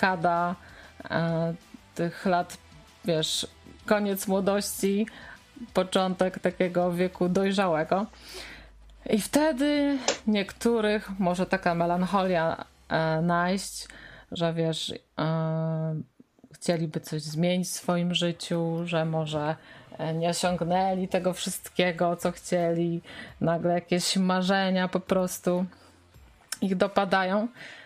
dekada tych lat, wiesz, koniec młodości, początek takiego wieku dojrzałego. I wtedy niektórych może taka melancholia najść, że wiesz, chcieliby coś zmienić w swoim życiu, że może nie osiągnęli tego wszystkiego, co chcieli. Nagle jakieś marzenia po prostu ich dopadają.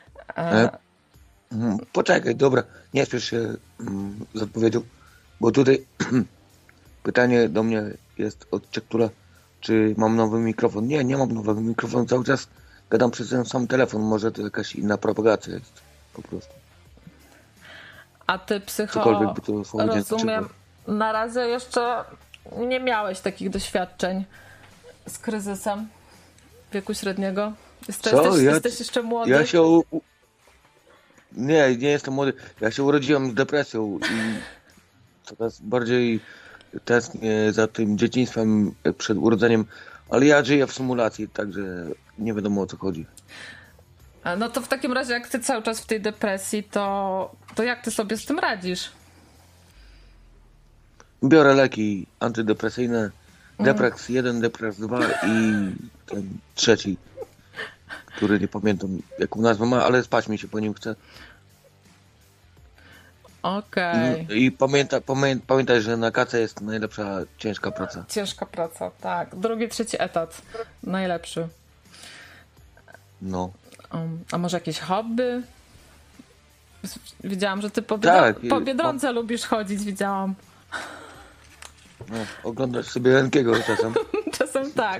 Poczekaj, dobra, nie spiesz się z odpowiedzią, bo tutaj pytanie do mnie jest od Czektura, czy mam nowy mikrofon. Nie mam nowego mikrofonu, cały czas gadam przez ten sam telefon, może to jakaś inna propagacja jest po prostu. A ty Cokolwiek by to rozumiem, na razie jeszcze nie miałeś takich doświadczeń z kryzysem wieku średniego? Jesteś jeszcze młody? Nie jestem młody. Ja się urodziłem z depresją i coraz bardziej tęsknię za tym dzieciństwem przed urodzeniem, ale ja żyję w symulacji, także nie wiadomo, o co chodzi. No to w takim razie, jak ty cały czas w tej depresji, to jak ty sobie z tym radzisz? Biorę leki antydepresyjne, Deprex 1, Deprex 2 i ten trzeci, który nie pamiętam jaką nazwę ma, ale spać mi się po nim chce. Okej. I pamiętaj, że na kace jest najlepsza ciężka praca. Ciężka praca, tak. Drugi, trzeci etat. Najlepszy. No. A może jakieś hobby? Widziałam, że ty po Biedronce lubisz chodzić, widziałam. No, oglądasz sobie Enkiego czasem. Czasem tak.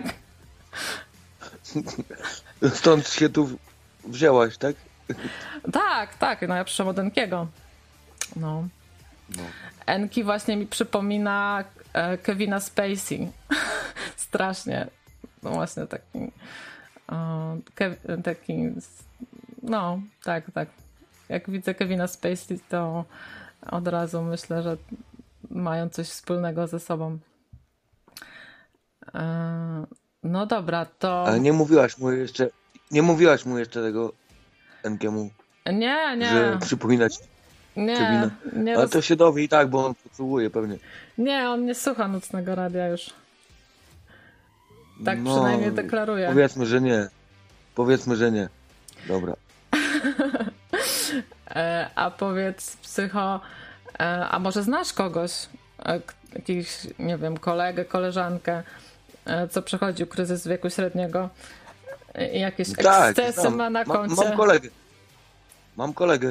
Stąd się tu wzięłaś, tak? Tak. No ja przyszłam od Enkiego. No. Enki właśnie mi przypomina Kevina Spacey. Strasznie. No właśnie taki... No, tak. Jak widzę Kevina Spacey, to od razu myślę, że mają coś wspólnego ze sobą. No dobra, to... Ale nie mówiłaś mu jeszcze tego Enkiemu, Nie. że przypominać Kevina. Nie. Ale to się dowie i tak, bo on podsłuchuje pewnie. Nie, on nie słucha Nocnego Radia już. Tak przynajmniej deklaruje. Powiedzmy, że nie. Dobra. A powiedz, Psycho, a może znasz kogoś, jakiś, nie wiem, kolegę, koleżankę, co przechodził kryzys wieku średniego i jakieś ekscesy ma na koncie? Mam kolegę.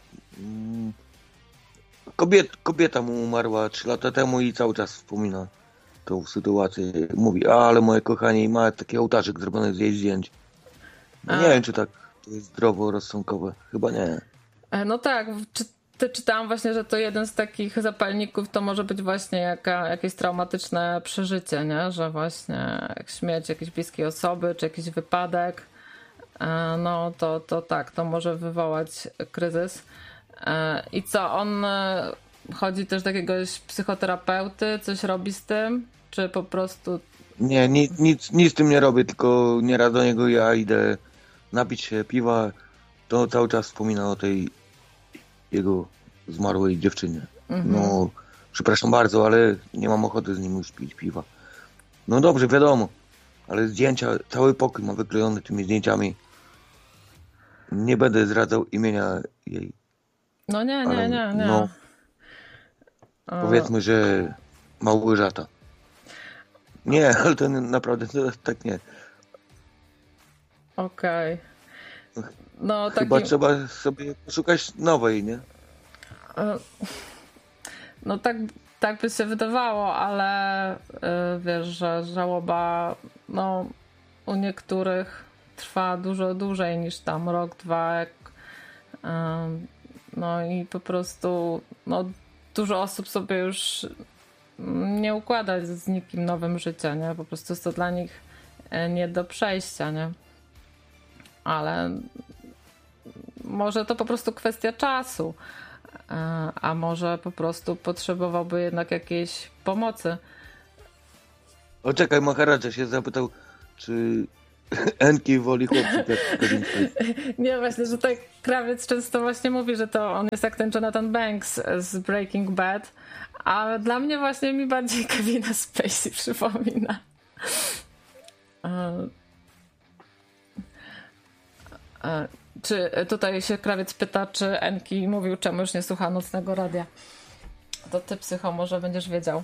Kobieta mu umarła 3 lata temu i cały czas wspomina tą sytuację. Mówi, ale moje kochanie, ma taki ołtarzyk zrobiony z jej zdjęć. No nie wiem, czy tak to jest zdroworozsądkowe. Chyba nie. No tak, czytałam właśnie, że to jeden z takich zapalników to może być właśnie jakieś traumatyczne przeżycie, nie? Że właśnie śmierć jakiejś bliskiej osoby, czy jakiś wypadek, no to tak, to może wywołać kryzys. I co, on chodzi też do jakiegoś psychoterapeuty, coś robi z tym, czy po prostu... Nie, nic z tym nie robię, tylko nieraz do niego ja idę napić się piwa, to cały czas wspomina o tej jego zmarłej dziewczynie. No, przepraszam bardzo, ale nie mam ochoty z nim już pić piwa. No dobrze, wiadomo, ale zdjęcia, cały pokój ma wyklejony tymi zdjęciami. Nie będę zdradzał imienia jej. No nie. No, powiedzmy, że Małgorzata. Nie, ale to naprawdę to, tak nie. Okej. No, chyba trzeba sobie poszukać nowej, nie? No tak by się wydawało, ale wiesz, że żałoba no, u niektórych trwa dużo dłużej niż tam rok, 2. No i po prostu no, dużo osób sobie już nie układa z nikim nowym życia, nie? Po prostu jest to dla nich nie do przejścia, nie? Ale może to po prostu kwestia czasu, a może po prostu potrzebowałby jednak jakiejś pomocy. O czekaj, Maharadża się zapytał, czy Enki woli chłopców jak Kevin Spacey. Nie, właśnie, że tak krawiec często właśnie mówi, że to on jest jak ten Jonathan Banks z Breaking Bad, a dla mnie właśnie mi bardziej Kevina Spacey przypomina. Czy tutaj się krawiec pyta, czy Enki mówił, czemu już nie słucha nocnego radia? To ty, psycho, może będziesz wiedział.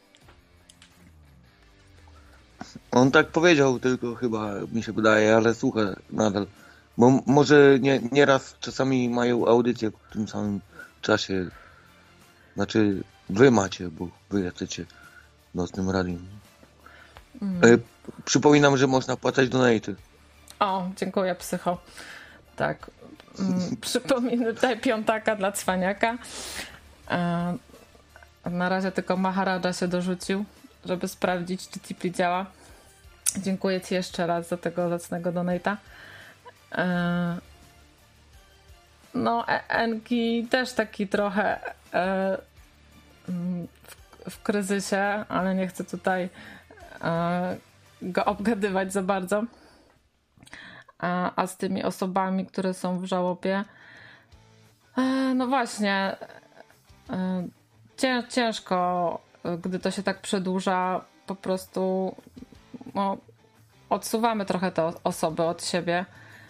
On tak powiedział, tylko chyba mi się wydaje, ale słucha nadal. Bo może nieraz czasami mają audycję w tym samym czasie. Znaczy, wy macie, bo wy jesteście nocnym radiem. Przypominam, że można płacać donaty. O, dziękuję, psycho. Tak. Przypominam, daj piątaka dla cwaniaka. Na razie tylko Maharadża się dorzucił, żeby sprawdzić, czy Tipli działa. Dziękuję ci jeszcze raz za tego zacnego donata. No, Enki też taki trochę w kryzysie, ale nie chcę tutaj go obgadywać za bardzo. A z tymi osobami, które są w żałobie, no właśnie, ciężko, gdy to się tak przedłuża, po prostu no, odsuwamy trochę te osoby od siebie,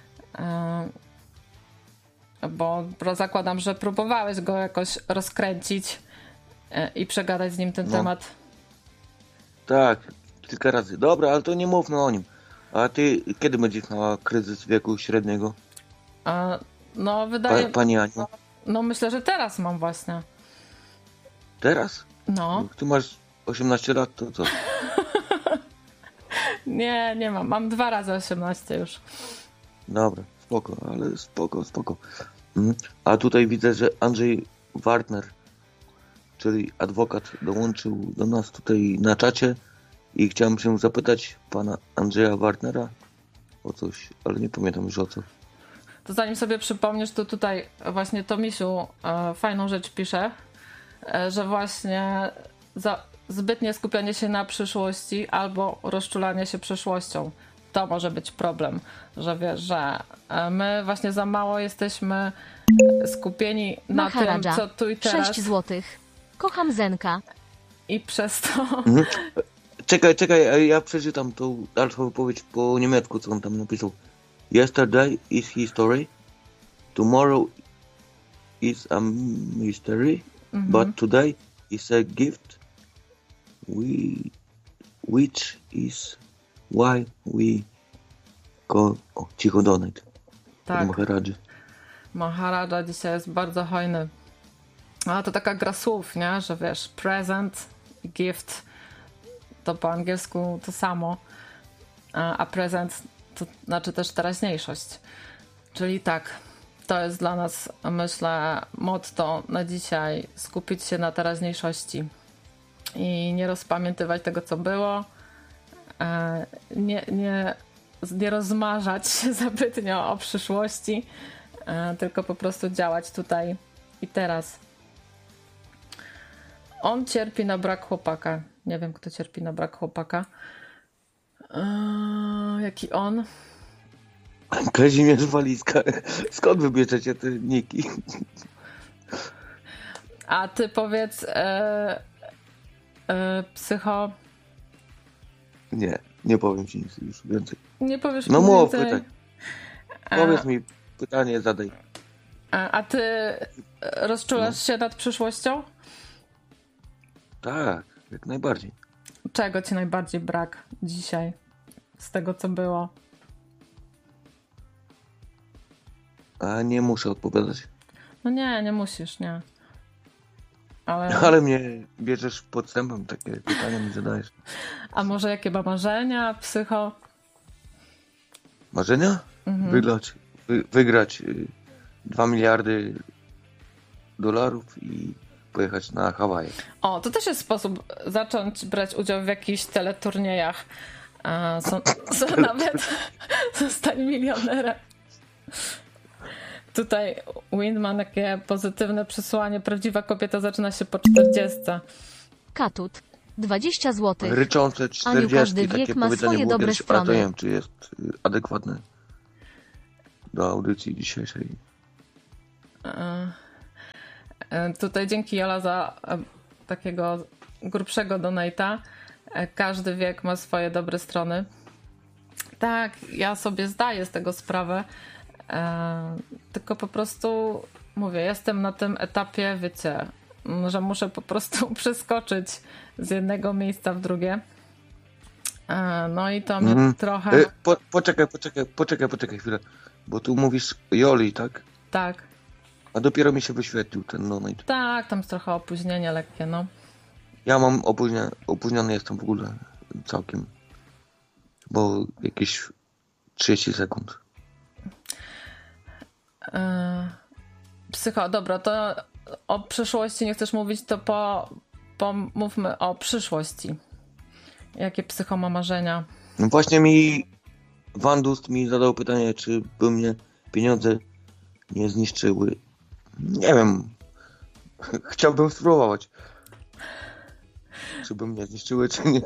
bo zakładam, że próbowałeś go jakoś rozkręcić i przegadać z nim ten temat. Tak, kilka razy. Dobra, ale to nie mówmy o nim. A ty kiedy będziesz miała kryzys wieku średniego? No wydaje... Pani Aniu? No myślę, że teraz mam właśnie. Teraz? No. Ty masz 18 lat, to co? Nie mam. Mam 2 razy 18 już. Dobra, spoko, ale spoko. A tutaj widzę, że Andrzej Wartner, czyli adwokat, dołączył do nas tutaj na czacie i chciałem się zapytać pana Andrzeja Wartnera o coś, ale nie pamiętam już o co. To zanim sobie przypomnisz, to tutaj właśnie Tomisiu fajną rzecz pisze, że właśnie zbytnie skupianie się na przyszłości albo rozczulanie się przeszłością. To może być problem, że wiesz, że my właśnie za mało jesteśmy skupieni na Maharadża, tym, co tu i teraz. 6 złotych. Kocham Zenka. I przez to... Czekaj, ja przeczytam tą dalszą wypowiedź po niemiecku, co on tam napisał. Yesterday is history, tomorrow is a mystery, but today is a gift, which is why we go... O, cicho donate. Tak. Maharadży. Maharadża dzisiaj jest bardzo hojny. A to taka gra słów, nie? Że wiesz, present, gift, to po angielsku to samo, a present to znaczy też teraźniejszość. Czyli tak, to jest dla nas, myślę, motto na dzisiaj, skupić się na teraźniejszości i nie rozpamiętywać tego, co było, nie rozmarzać się zbytnio o przyszłości, tylko po prostu działać tutaj i teraz. On cierpi na brak chłopaka. Nie wiem, kto cierpi na brak chłopaka. Jaki on? Kazimierz Walizka. Skąd wybierzecie te niki? A ty powiedz, psycho... Nie powiem ci nic już więcej. Nie powiesz no mi mów, więcej. pytaj. Powiedz mi pytanie, zadaj. A ty rozczulasz się nad przyszłością? Tak, jak najbardziej. Czego ci najbardziej brak dzisiaj z tego, co było? A nie muszę odpowiadać. No nie musisz, nie. Ale mnie bierzesz podstępem, takie pytania mi zadajesz. A może jakie ma marzenia, psycho? Marzenia? Wygrać 2 miliardy dolarów i pojechać na Hawaje. O, to też jest sposób zacząć brać udział w jakichś teleturniejach. Co nawet zostać milionerem. Tutaj Windman, takie pozytywne przesłanie. Prawdziwa kobieta zaczyna się po 40. Katut. 20 zł. Ryczące Aniu, 40, każdy takie wiek ma powiedzenie swoje było dobre kiedyś, ale to nie strony. wiem, czy jest adekwatne do audycji dzisiejszej. Tutaj dzięki Jola za takiego grubszego donate'a. Każdy wiek ma swoje dobre strony. Tak, ja sobie zdaję z tego sprawę. Tylko po prostu mówię, jestem na tym etapie, wiecie, że muszę po prostu przeskoczyć z jednego miejsca w drugie. No i to mnie trochę... Poczekaj chwilę. Bo tu mówisz Joli, tak? Tak. A dopiero mi się wyświetlił ten donate. Tak, tam jest trochę opóźnienie lekkie, no. Ja mam opóźniony jestem w ogóle całkiem. Bo jakieś 30 sekund. Dobra, to o przyszłości nie chcesz mówić, to pomówmy o przyszłości. Jakie psycho ma marzenia? No właśnie Wandust mi zadał pytanie, czy by mnie pieniądze nie zniszczyły. Nie wiem. Chciałbym spróbować. Czy by mnie zniszczyły, czy nie.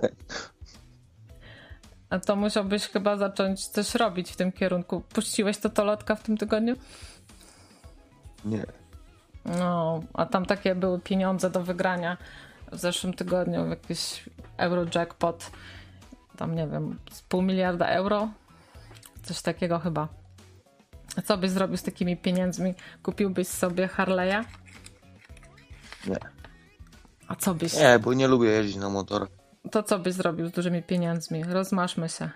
A to musiałbyś chyba zacząć coś robić w tym kierunku. Puściłeś to lotka w tym tygodniu? Nie. No, a tam takie były pieniądze do wygrania w zeszłym tygodniu, jakiś Eurojackpot, tam nie wiem, z 500 miliona euro, coś takiego chyba. A co byś zrobił z takimi pieniędzmi? Kupiłbyś sobie Harley'a? Nie. A co byś... Nie, bo nie lubię jeździć na motorach. To co byś zrobił z dużymi pieniędzmi? Rozmaszmy się.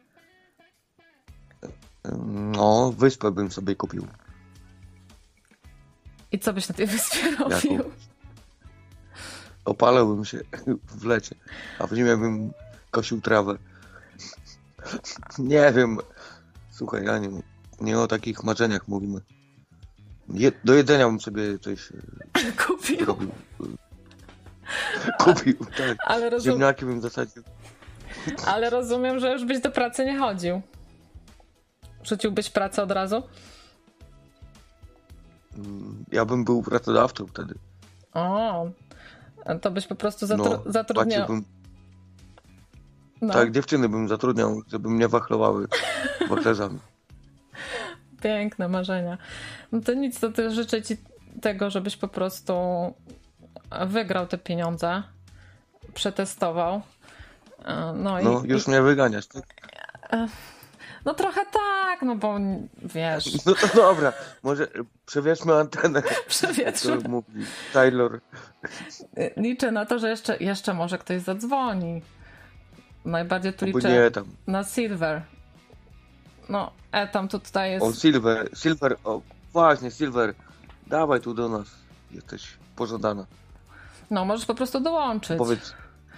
No, wyspę bym sobie kupił. I co byś na tej wyspie robił? Opalałbym się w lecie, a w zimie bym kosił trawę. Nie wiem. Słuchaj, Aniu, nie o takich marzeniach mówimy. Do jedzenia bym sobie coś Kupił. zrobił. Kupił, tak. Ale Ziemniaki bym zasadził. Ale rozumiem, że już byś do pracy nie chodził. Rzuciłbyś pracę od razu? Ja bym był pracodawcą wtedy. O, to byś po prostu zatrudniał. Płaciłbym. No. Tak, dziewczyny bym zatrudniał, żeby mnie wachlowały wachlarzami. Piękne marzenia. No to nic, to życzę ci tego, żebyś po prostu wygrał te pieniądze, przetestował. No już mnie wyganiasz, tak? No trochę tak, no bo wiesz. No to dobra, może przewieźmy antenę. Przewietrzmy. To mówi Taylor. Liczę na to, że jeszcze może ktoś zadzwoni. Najbardziej tu liczę Nie, tam. na Silver. No, tam to tutaj jest... O, Silver, o, właśnie, Silver. Dawaj tu do nas. Jesteś pożądana. No, możesz po prostu dołączyć. Opowiedz.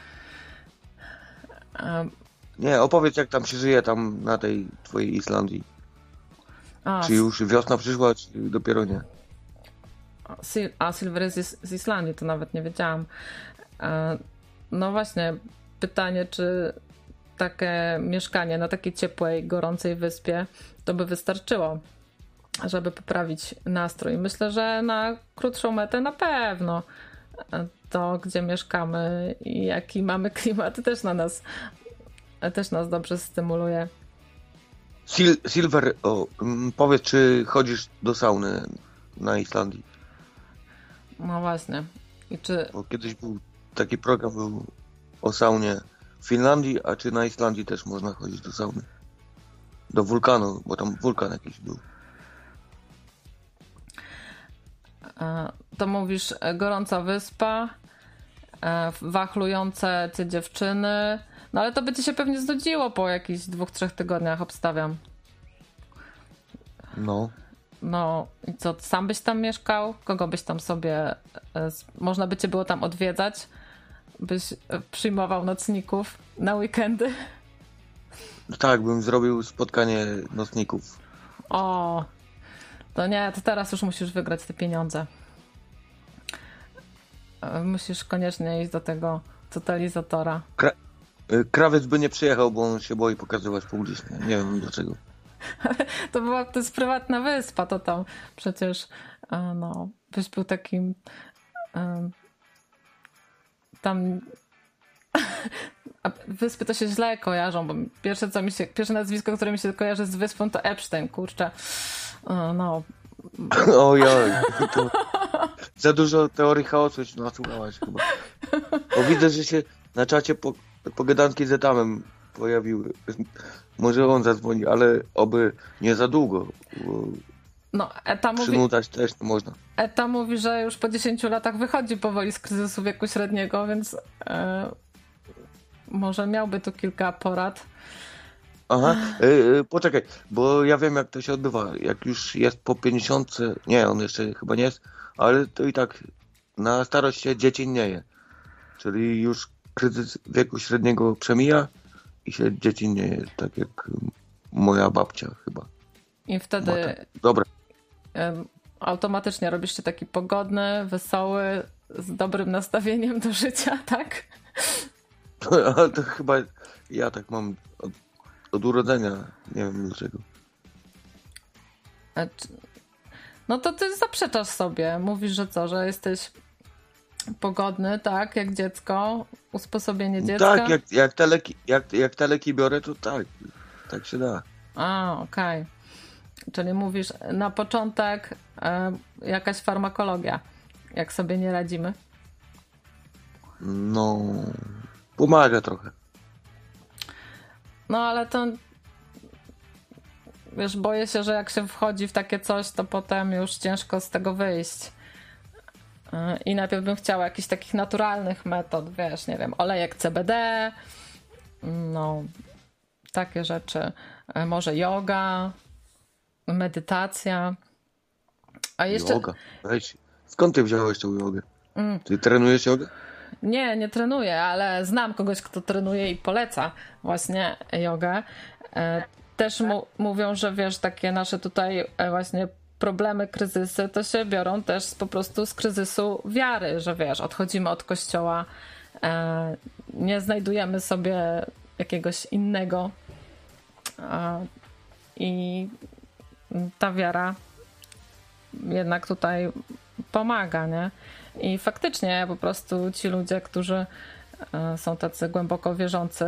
Nie, opowiedz, jak tam się żyje tam na tej twojej Islandii. Czy już wiosna przyszła, czy dopiero nie? Silver jest z Islandii, to nawet nie wiedziałam. No właśnie, pytanie, czy takie mieszkanie na takiej ciepłej, gorącej wyspie to by wystarczyło, żeby poprawić nastrój. Myślę, że na krótszą metę na pewno. To, gdzie mieszkamy i jaki mamy klimat, też nas dobrze stymuluje. Silver, powiedz, czy chodzisz do sauny na Islandii? No właśnie. Bo kiedyś był taki program o saunie w Finlandii, a czy na Islandii też można chodzić do sauny? Do wulkanu, bo tam wulkan jakiś był. To mówisz gorąca wyspa, wachlujące cię dziewczyny, no ale to by ci się pewnie znudziło po jakichś 2-3 tygodniach, obstawiam. No i co, sam byś tam mieszkał? Kogo byś tam sobie... Można by cię było tam odwiedzać? Byś przyjmował nocników na weekendy? Tak, bym zrobił spotkanie nocników. O, to nie, to teraz już musisz wygrać te pieniądze. Musisz koniecznie iść do tego totalizatora. Krawiec by nie przyjechał, bo on się boi pokazywać publicznie. Nie wiem dlaczego. To jest prywatna wyspa, to tam przecież byś był takim tam A wyspy to się źle kojarzą, bo pierwsze nazwisko, które mi się kojarzy z wyspą, to Epstein, kurczę. No. Ojoj, to za dużo teorii chaosu się nasłuchałaś chyba. Bo widzę, że się na czacie pogadanki z Etamem pojawiły. Może on zadzwoni, ale oby nie za długo. No, Eta mówi, przynutać też nie można. Eta mówi, że już po 10 latach wychodzi powoli z kryzysu wieku średniego, więc może miałby tu kilka porad. Aha, poczekaj, bo ja wiem jak to się odbywa. Jak już jest po 50, nie, on jeszcze chyba nie jest, ale to i tak na starość się dziecinnieje. Czyli już kryzys wieku średniego przemija i się dziecinnieje, tak jak moja babcia chyba. I wtedy Dobra. Automatycznie robisz się taki pogodny, wesoły, z dobrym nastawieniem do życia, tak? Ale to chyba ja tak mam od urodzenia, nie wiem dlaczego. No to ty zaprzeczasz sobie. Mówisz, że co, że jesteś pogodny, tak? Jak dziecko, usposobienie dziecka. Tak, jak te leki biorę, to tak się da. A, okej. Czyli mówisz na początek jakaś farmakologia, jak sobie nie radzimy. No, pomaga trochę. No ale to wiesz, boję się, że jak się wchodzi w takie coś, to potem już ciężko z tego wyjść. I najpierw bym chciała jakichś takich naturalnych metod, wiesz, nie wiem, olejek CBD, no, takie rzeczy. Może yoga, medytacja. A jeszcze... Joga, weź. Skąd ty wziąłeś tą jogę? Ty trenujesz jogę? Nie trenuję, ale znam kogoś, kto trenuje i poleca właśnie jogę. Też mówią, że wiesz, takie nasze tutaj właśnie problemy, kryzysy, to się biorą też po prostu z kryzysu wiary, że wiesz, odchodzimy od kościoła, nie znajdujemy sobie jakiegoś innego i ta wiara jednak tutaj pomaga, nie? I faktycznie po prostu ci ludzie, którzy są tacy głęboko wierzący,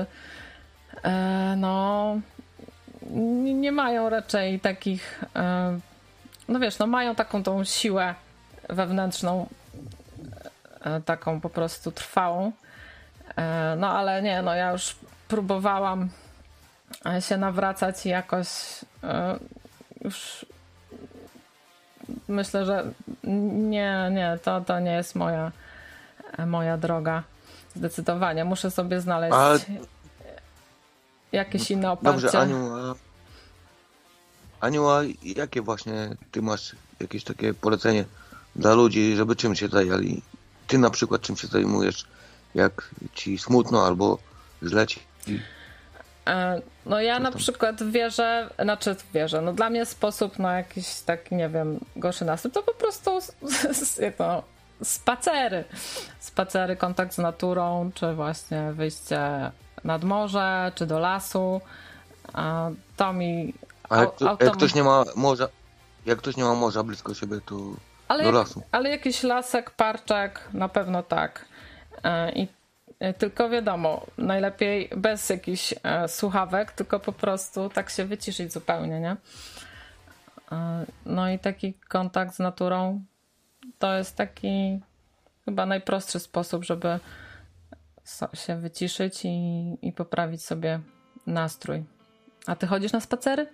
no nie mają raczej takich, no wiesz, no mają taką tą siłę wewnętrzną, taką po prostu trwałą. No ale nie, no ja już próbowałam się nawracać i jakoś już myślę, że nie, to nie jest moja droga. Zdecydowanie. Muszę sobie znaleźć jakieś inne oparcie. Dobrze, Aniu, a jakie właśnie ty masz jakieś takie polecenie dla ludzi, żeby czym się zajęli? Ty na przykład czym się zajmujesz? Jak ci smutno albo źle ci? No ja na przykład wierzę, no dla mnie sposób na jakiś taki, nie wiem, gorszy nastrój to po prostu spacery, kontakt z naturą, czy właśnie wyjście nad morze, czy do lasu. To mi... jak ktoś nie ma morza blisko siebie, to do lasu. Ale jakiś lasek, parczek, na pewno tak. I tylko wiadomo, najlepiej bez jakichś słuchawek, tylko po prostu tak się wyciszyć zupełnie, nie? No i taki kontakt z naturą to jest taki chyba najprostszy sposób, żeby się wyciszyć i poprawić sobie nastrój. A ty chodzisz na spacery?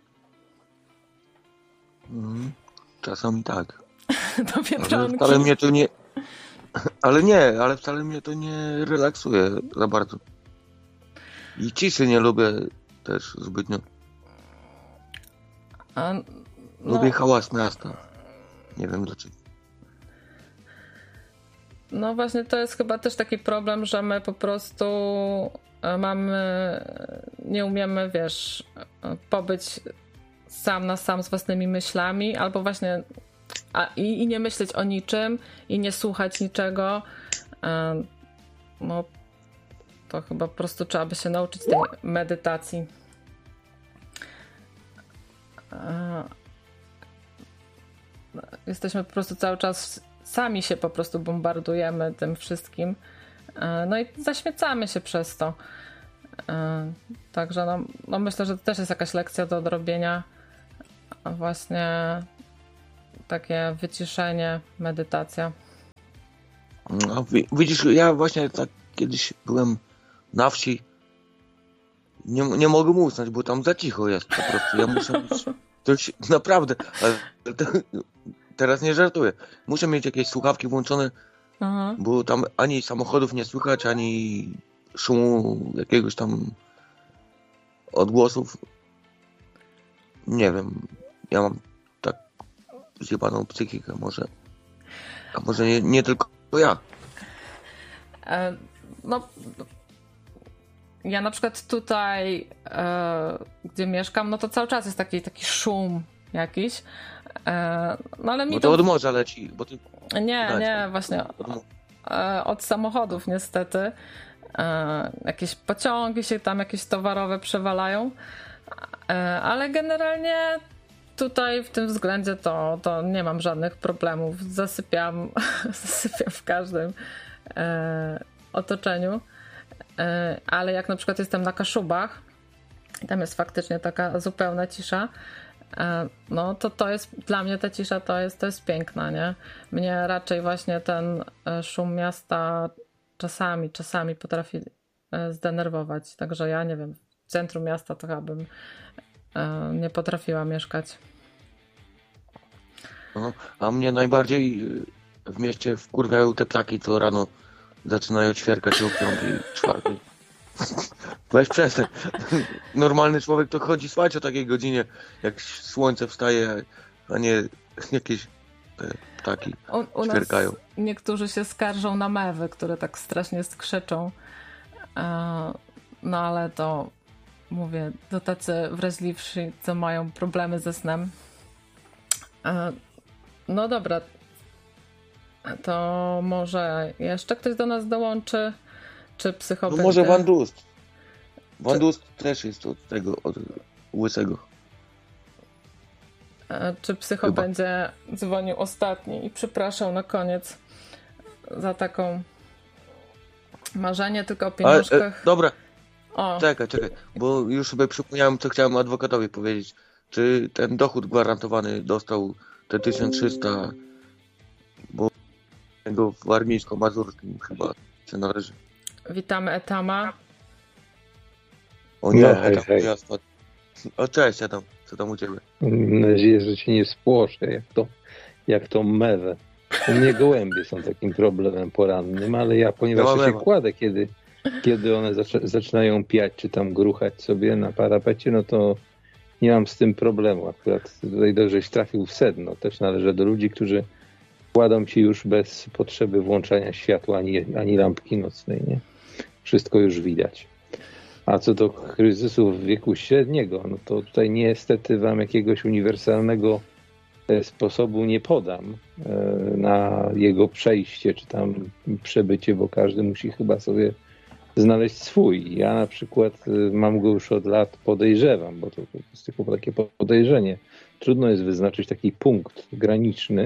Czasami tak. Do Biedronki. Ale wcale mnie to nie relaksuje za bardzo. I ciszy nie lubię też zbytnio. Lubię hałas miasta. Nie wiem dlaczego. No właśnie to jest chyba też taki problem, że my po prostu nie umiemy, wiesz, pobyć sam na sam z własnymi myślami, albo właśnie i nie myśleć o niczym i nie słuchać niczego. No to chyba po prostu trzeba by się nauczyć tej medytacji. Jesteśmy po prostu cały czas, sami się po prostu bombardujemy tym wszystkim No i zaśmiecamy się przez to. Także no myślę, że to też jest jakaś lekcja do odrobienia. Właśnie takie wyciszenie, medytacja. No, widzisz, ja właśnie tak kiedyś byłem na wsi. Nie mogę usnąć, bo tam za cicho jest po prostu. Ja muszę mieć coś, naprawdę, ale teraz nie żartuję. Muszę mieć jakieś słuchawki włączone, bo tam ani samochodów nie słychać, ani szumu jakiegoś tam odgłosów. Nie wiem, ja mam tak zjebaną psychikę może. A może nie tylko ja. No, ja na przykład tutaj, gdzie mieszkam, no to cały czas jest taki szum jakiś. No ale mi Bo to od morza leci. Bo ty... Nie, właśnie od samochodów niestety. Jakieś pociągi się tam jakieś towarowe przewalają. Ale generalnie tutaj w tym względzie to nie mam żadnych problemów. Zasypiam w każdym otoczeniu. Ale jak na przykład jestem na Kaszubach, tam jest faktycznie taka zupełna cisza, no to jest dla mnie ta cisza to jest piękna, nie? Mnie raczej właśnie ten szum miasta czasami potrafi zdenerwować. Także ja nie wiem, w centrum miasta to chyba bym nie potrafiła mieszkać. No, a mnie najbardziej w mieście wkurwiają te ptaki, co rano zaczynają ćwierkać o 5:00, 4:00. Weź przestań. Normalny człowiek to chodzi spać o takiej godzinie, jak słońce wstaje, a nie jakieś ptaki ćwierkają. U nas niektórzy się skarżą na mewy, które tak strasznie skrzeczą. No ale to mówię, to tacy wrażliwsi, co mają problemy ze snem. No dobra. To może jeszcze ktoś do nas dołączy? Czy psycho No będzie? może Van Dust. Van Dust też jest od tego, od łysego. Czy psycho Chyba będzie dzwonił ostatni i przepraszał na koniec za taką marzenie tylko o pieniążkach. Dobra, O. czekaj, bo już sobie przypomniałem, co chciałem adwokatowi powiedzieć. Czy ten dochód gwarantowany dostał te 1300, bo tego w warmińsko-mazurskim chyba się należy. Witamy Etama. O nie, No, hej, Etam, hej. ja spadł. O cześć, Etam, co tam u ciebie? Mam nadzieję, że cię nie spłoszę, jak to mewę. U mnie gołębie są takim problemem porannym, ale ja, ponieważ ja się kładę, kiedy one zaczynają piać, czy tam gruchać sobie na parapecie, no to nie mam z tym problemu. Akurat tutaj dobrześ trafił w sedno. Też należę do ludzi, którzy kładą się już bez potrzeby włączania światła ani lampki nocnej, nie? Wszystko już widać. A co do kryzysów wieku średniego, no to tutaj niestety wam jakiegoś uniwersalnego sposobu nie podam na jego przejście, czy tam przebycie, bo każdy musi chyba sobie znaleźć swój. Ja na przykład mam go już od lat, podejrzewam, bo to jest tylko takie podejrzenie. Trudno jest wyznaczyć taki punkt graniczny,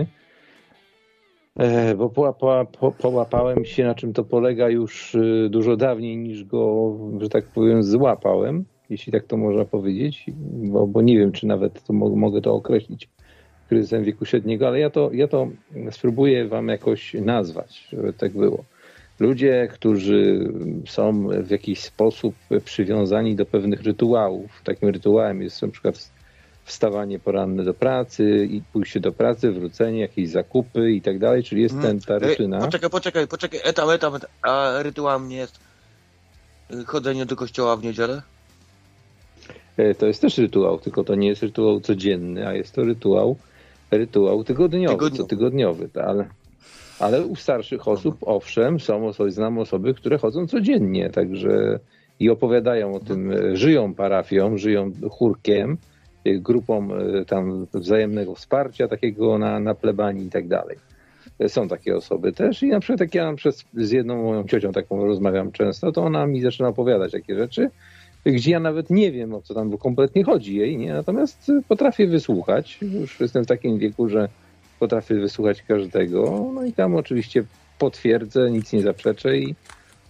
bo połapałem się, na czym to polega już dużo dawniej niż go, że tak powiem, złapałem, jeśli tak to można powiedzieć, bo nie wiem, czy nawet to mogę to określić kryzysem wieku średniego, ale ja to spróbuję wam jakoś nazwać, żeby tak było. Ludzie, którzy są w jakiś sposób przywiązani do pewnych rytuałów. Takim rytuałem jest na przykład wstawanie poranne do pracy i pójście do pracy, wrócenie, jakieś zakupy i tak dalej, czyli jest ta rutyna. Poczekaj, Etam, a rytuałem nie jest chodzenie do kościoła w niedzielę? To jest też rytuał, tylko to nie jest rytuał codzienny, a jest to rytuał tygodniowy, ale u starszych osób, owszem, znam osoby, które chodzą codziennie, także i opowiadają o tym, żyją parafią, żyją chórkiem, grupą tam wzajemnego wsparcia takiego na plebanii i tak dalej. Są takie osoby też i na przykład jak ja z jedną moją ciocią taką rozmawiam często, to ona mi zaczyna opowiadać takie rzeczy, gdzie ja nawet nie wiem, o co tam kompletnie chodzi jej, nie? Natomiast potrafię wysłuchać, już jestem w takim wieku, że potrafię wysłuchać każdego, no i tam oczywiście potwierdzę, nic nie zaprzeczę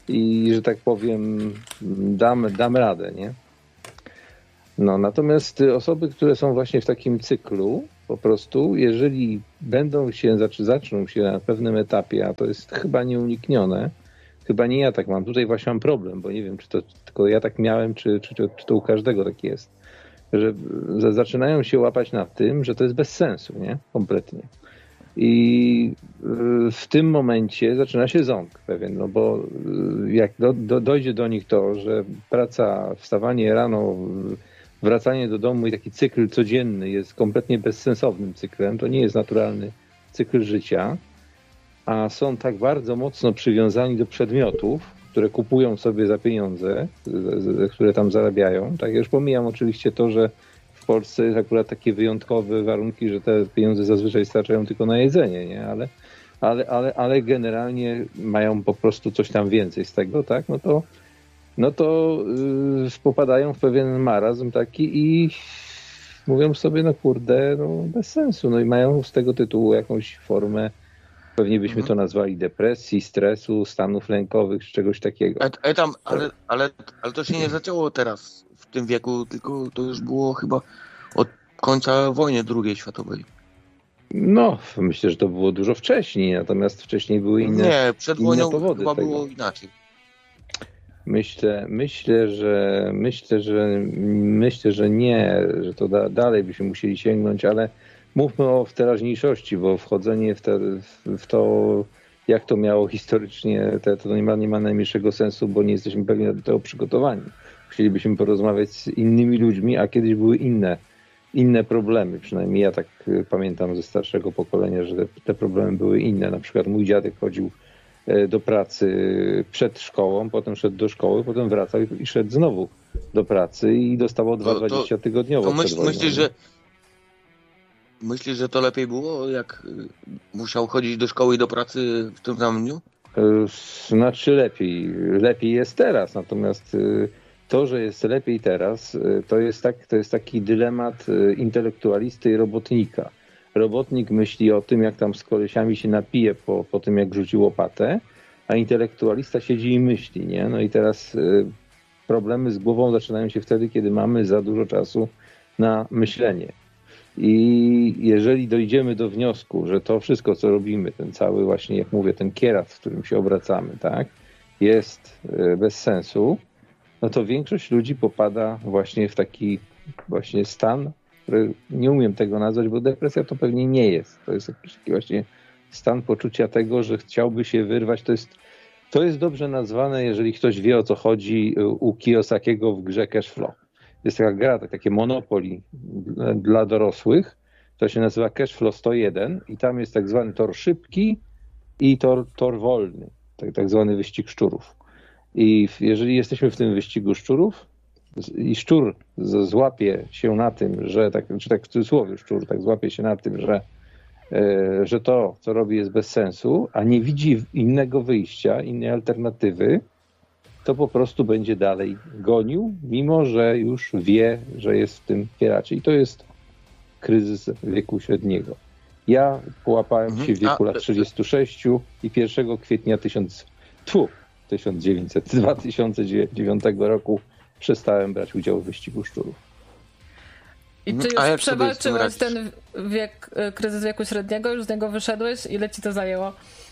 i że tak powiem dam radę, nie? No, natomiast osoby, które są właśnie w takim cyklu, po prostu, jeżeli zaczną się na pewnym etapie, a to jest chyba nieuniknione, chyba nie ja tak mam, tutaj właśnie mam problem, bo nie wiem, czy to tylko ja tak miałem, czy to u każdego tak jest, że zaczynają się łapać na tym, że to jest bez sensu, nie? Kompletnie. I w tym momencie zaczyna się ząb pewien, no bo jak dojdzie do nich to, że praca, wstawanie rano, wracanie do domu i taki cykl codzienny jest kompletnie bezsensownym cyklem, to nie jest naturalny cykl życia, a są tak bardzo mocno przywiązani do przedmiotów, które kupują sobie za pieniądze, które tam zarabiają. Tak, ja już pomijam oczywiście to, że w Polsce jest akurat takie wyjątkowe warunki, że te pieniądze zazwyczaj starczają tylko na jedzenie, nie? Ale generalnie mają po prostu coś tam więcej z tego, tak? No to popadają w pewien marazm taki i mówią sobie, no kurde, no bez sensu. No i mają z tego tytułu jakąś formę, pewnie byśmy to nazwali depresji, stresu, stanów lękowych, czy czegoś takiego. Ale to się nie zaczęło teraz, w tym wieku, tylko to już było chyba od końca wojny II światowej. No, myślę, że to było dużo wcześniej, natomiast wcześniej były inne przed wojną powody chyba tego. było inaczej. Myślę, że nie, że to dalej byśmy musieli sięgnąć, ale mówmy w teraźniejszości, bo wchodzenie w to, jak to miało historycznie, to nie ma najmniejszego sensu, bo nie jesteśmy pewnie do tego przygotowani. Chcielibyśmy porozmawiać z innymi ludźmi, a kiedyś były inne problemy. Przynajmniej ja tak pamiętam ze starszego pokolenia, że te problemy były inne. Na przykład mój dziadek chodził do pracy przed szkołą, potem szedł do szkoły, potem wracał i szedł znowu do pracy i dostawał 2,20 tygodniowo. Myślisz, że to lepiej było, jak musiał chodzić do szkoły i do pracy w tym samym dniu? Znaczy lepiej jest teraz, natomiast to, że jest lepiej teraz, to jest taki dylemat intelektualisty i robotnika. Robotnik myśli o tym, jak tam z kolesiami się napije po tym, jak rzucił łopatę, a intelektualista siedzi i myśli, nie? No i teraz problemy z głową zaczynają się wtedy, kiedy mamy za dużo czasu na myślenie. I jeżeli dojdziemy do wniosku, że to wszystko, co robimy, ten cały właśnie, jak mówię, ten kierat, w którym się obracamy, tak, jest bez sensu, no to większość ludzi popada właśnie w taki właśnie stan, który nie umiem tego nazwać, bo depresja to pewnie nie jest. To jest jakiś taki właśnie stan poczucia tego, że chciałby się wyrwać. To jest dobrze nazwane, jeżeli ktoś wie, o co chodzi, u Kiyosakiego w grze Cash Flow. Jest taka gra, takie Monopoly dla dorosłych. To się nazywa Cash Flow 101 i tam jest tak zwany tor szybki i tor wolny. Tak zwany wyścig szczurów. I jeżeli jesteśmy w tym wyścigu szczurów i szczur złapie się na tym, że czy tak w cudzysłowie szczur tak złapie się na tym, że to, co robi, jest bez sensu, a nie widzi innego wyjścia, innej alternatywy, to po prostu będzie dalej gonił, mimo że już wie, że jest w tym kieracie. I to jest kryzys wieku średniego. Ja połapałem się w wieku lat 36 i 1 kwietnia 2009 roku przestałem brać udział w wyścigu szczurów. I czy już przewalczyłeś ten kryzys wieku średniego? Już z niego wyszedłeś? Ile ci to zajęło?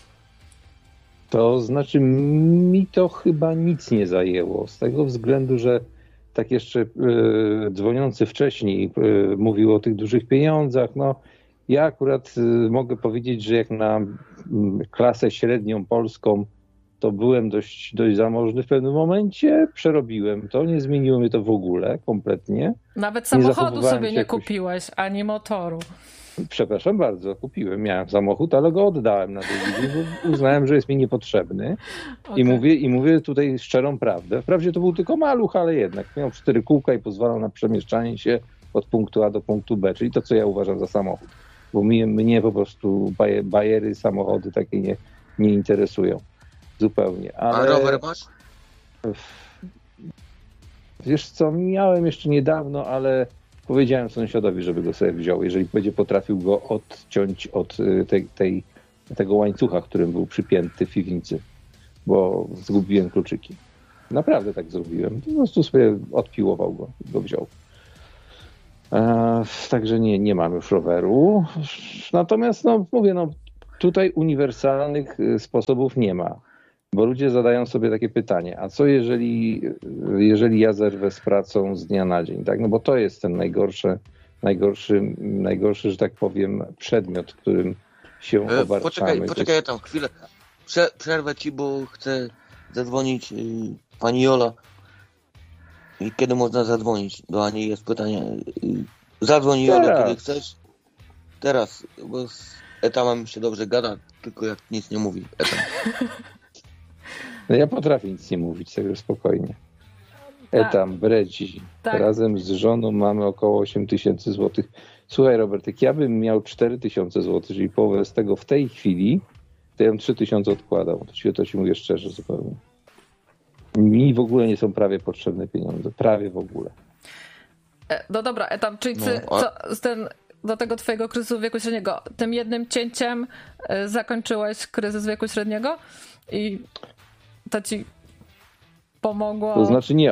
To znaczy mi to chyba nic nie zajęło. Z tego względu, że tak jeszcze dzwoniący wcześniej mówił o tych dużych pieniądzach. No, ja akurat mogę powiedzieć, że jak na klasę średnią polską to byłem dość zamożny w pewnym momencie, przerobiłem to, nie zmieniło mnie to w ogóle, kompletnie. Nawet samochodu sobie nie kupiłeś, ani motoru. Przepraszam bardzo, kupiłem, miałem samochód, ale go oddałem na dowód, bo uznałem, że jest mi niepotrzebny. Okay. I mówię tutaj szczerą prawdę. Wprawdzie to był tylko maluch, ale jednak miał 4 kółka i pozwalał na przemieszczanie się od punktu A do punktu B, czyli to, co ja uważam za samochód. Bo mnie po prostu bajery, samochody takie nie interesują. Zupełnie. Ale... A rower masz? Wiesz co, miałem jeszcze niedawno, ale powiedziałem sąsiadowi, żeby go sobie wziął, jeżeli będzie potrafił go odciąć od tego łańcucha, którym był przypięty w piwnicy. bo zgubiłem kluczyki. Naprawdę tak zrobiłem. Po prostu sobie odpiłował go wziął. Także nie mam już roweru. Natomiast mówię, tutaj uniwersalnych sposobów nie ma. Bo ludzie zadają sobie takie pytanie, a co jeżeli ja zerwę z pracą z dnia na dzień, tak? No bo to jest ten najgorszy, że tak powiem, przedmiot, którym się obarczamy. Poczekaj tam chwilę. Przerwę ci, bo chcę zadzwonić pani Jola. I kiedy można zadzwonić? Do Ani jest pytanie. Zadzwoń Jola, kiedy chcesz. Teraz, bo z Etamem się dobrze gada, tylko jak nic nie mówi Etam. No ja potrafię nic nie mówić, także spokojnie. Etam, Bredzi. Tak. Razem z żoną mamy około 8 000 złotych. Słuchaj, Robertek, ja bym miał 4 000 złotych, czyli połowę z tego w tej chwili, to ja bym 3 000 odkładał. To ci mówię szczerze zupełnie. Mi w ogóle nie są prawie potrzebne pieniądze. Prawie w ogóle. No dobra, Etam, czyli do tego twojego kryzysu wieku średniego, tym jednym cięciem zakończyłeś kryzys wieku średniego i to ci pomogło? To znaczy nie,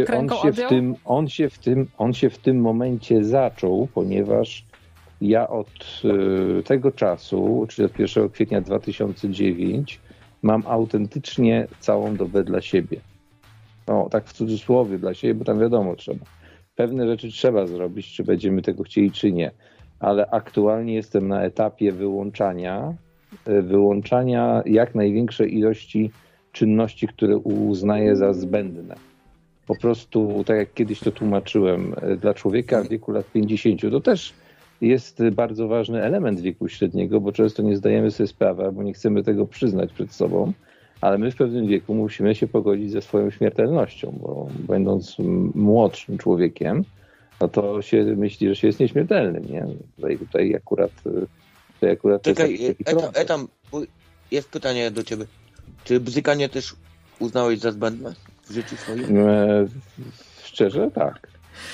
on się w tym momencie zaczął, ponieważ ja od tego czasu, czyli od 1 kwietnia 2009 mam autentycznie całą dobę dla siebie. No, tak w cudzysłowie dla siebie, bo tam wiadomo, pewne rzeczy trzeba zrobić, czy będziemy tego chcieli, czy nie. Ale aktualnie jestem na etapie wyłączania jak największej ilości czynności, które uznaję za zbędne. Po prostu, tak jak kiedyś to tłumaczyłem, dla człowieka w wieku lat 50 to też jest bardzo ważny element wieku średniego, bo często nie zdajemy sobie sprawy, albo nie chcemy tego przyznać przed sobą, ale my w pewnym wieku musimy się pogodzić ze swoją śmiertelnością, bo będąc młodszym człowiekiem, no to się myśli, że się jest nieśmiertelnym, nie? Tutaj akurat czekaj, Etam, jest pytanie do ciebie. Czy bzykanie też uznałeś za zbędne w życiu swoim? Szczerze, tak.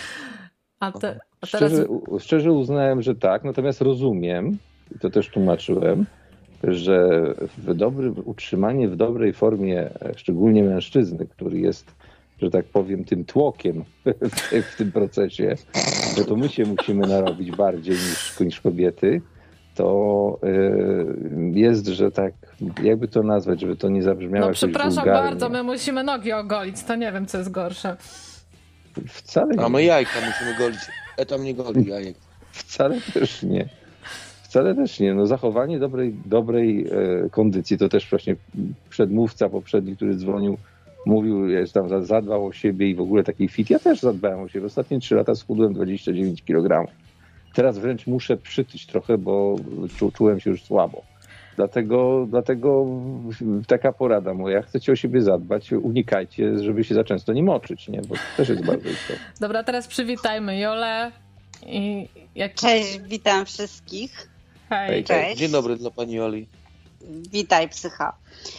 Szczerze uznałem, że tak, natomiast rozumiem, i to też tłumaczyłem, że utrzymanie w dobrej formie, szczególnie mężczyzny, który jest, że tak powiem, tym tłokiem w tym procesie, że to my się musimy narobić bardziej niż kobiety, to jest, że tak, jakby to nazwać, żeby to nie zabrzmiało jakoś przepraszam wulgarnie. bardzo, my musimy nogi ogolić, to nie wiem, co jest gorsze. Wcale nie. A my jajka musimy golić. Etam nie goli jajek. Wcale też nie. No, zachowanie dobrej kondycji, to też właśnie przedmówca poprzedni, który dzwonił, mówił, że tam zadbał o siebie i w ogóle taki fit. Ja też zadbałem o siebie. Ostatnie 3 lata schudłem 29 kg. Teraz wręcz muszę przytyć trochę, bo czułem się już słabo. Dlatego taka porada moja. Chcecie o siebie zadbać, unikajcie, żeby się za często nie moczyć, nie? Bo to też jest bardzo istotne. Dobra, teraz przywitajmy Jolę. Cześć, witam wszystkich. Hej. Cześć. Dzień dobry dla pani Joli. Witaj, psycha.